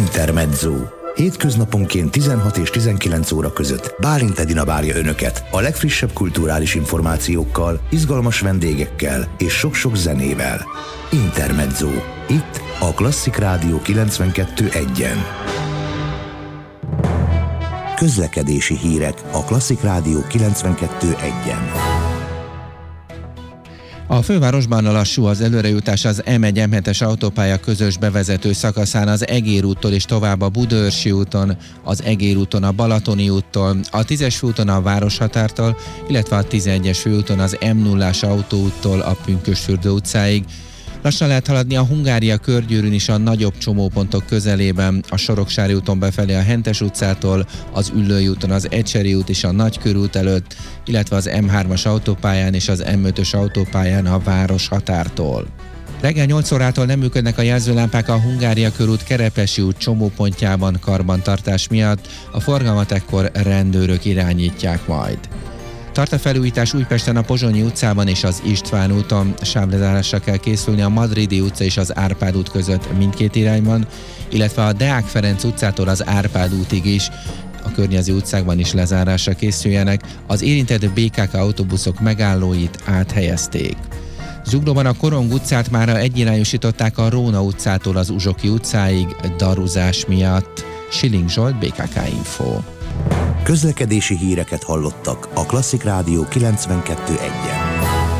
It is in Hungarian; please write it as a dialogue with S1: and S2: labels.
S1: Intermezzo. Hétköznaponként 16 és 19 óra között Bálint Edina várja Önöket a legfrissebb kulturális információkkal, izgalmas vendégekkel és sok-sok zenével. Intermezzo. Itt a Klasszik Rádió 92.1-en. Közlekedési hírek a Klasszik Rádió 92.1-en.
S2: A fővárosban lassú az előrejutás az M1-M7-es autópálya közös bevezető szakaszán az Egér úttól és tovább a Budaörsi úton, az Egér úton a Balatoni úttól, a 10-es főúton a Városhatártól, illetve a 11-es főúton az M0-ás autóúttól a Pünkösdfürdő utcáig. Lassan lehet haladni a Hungária körgyűrűn is a nagyobb csomópontok közelében, a Soroksári úton befelé a Hentes utcától, az Üllői úton az Ecseri út és a Nagykörút előtt, illetve az M3-as autópályán és az M5-ös autópályán a Városhatártól. Reggel 8 órától nem működnek a jelzőlámpák a Hungária körút Kerepesi út csomópontjában karbantartás miatt, a forgalmat ekkor rendőrök irányítják majd. Tart a felújítás Újpesten a Pozsonyi utcában és az István úton, sávlezárásra kell készülni a Madridi utca és az Árpád út között mindkét irányban, illetve a Deák Ferenc utcától az Árpád útig is. A környező utcákban is lezárásra készüljenek, az érintett BKK autóbuszok megállóit áthelyezték. Zuglóban a Korong utcát mára egyirányosították a Róna utcától az Uzsoki utcáig daruzás miatt. Schilling Zsolt, BKK Info.
S1: Közlekedési híreket hallottak a Klasszik Rádió 92.1-en.